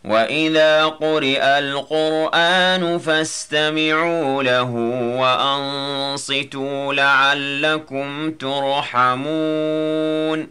وَإِذَا قُرِئَ الْقُرْآنُ فَاسْتَمِعُوا لَهُ وَأَنصِتُوا لَعَلَّكُمْ تُرْحَمُونَ